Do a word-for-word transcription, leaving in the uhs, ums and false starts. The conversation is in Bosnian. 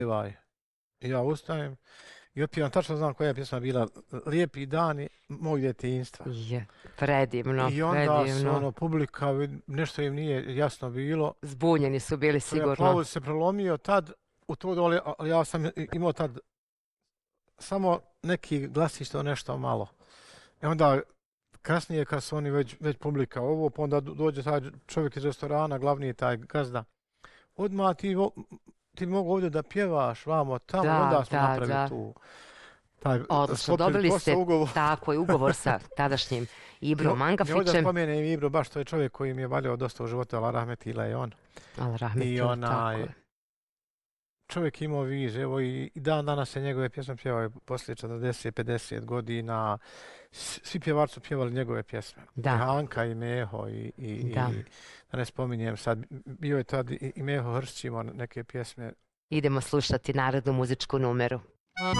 pjevaj. I ja ustajem i otpivam, tačno znam koja je pjesma bila, Lijepi dani mog djetinjstva. Je, predivno, I onda predivno. se ono, publika, nešto im nije jasno bilo. Zbunjeni su bili sigurno. Aplauz se prelomio tad, u to dole, ali ja sam imao tad samo neki glasić, to nešto malo. I onda kasnije kad su oni već, već publika ovo, pa onda dođe taj čovjek iz restorana, glavni taj gazda. Odmah ti, ti mogu ovdje da pjevaš vamo tamo, da, onda smo da, napravili da. tu. Taj, Odlično, dobili ste ugovor. tako je ugovor sa tadašnjim Ibrom Mangafićem. I ovdje spomenem Ibro, baš to je čovjek koji mi je valjao dosta u životu, Allah rahmetila je on. Allah rahmetila, I onaj, tako je. Čovjek imao viz, evo i, i dan danas se njegove pjesme pjevaju poslije četrdeset pedeset godina. Svi pjevači su pjevali njegove pjesme. Da. I Hanka i Meho i, i, da. i da ne spominjem sad, bio je tad i, i Meho Hršć imao neke pjesme. Idemo slušati narodnu muzičku numeru.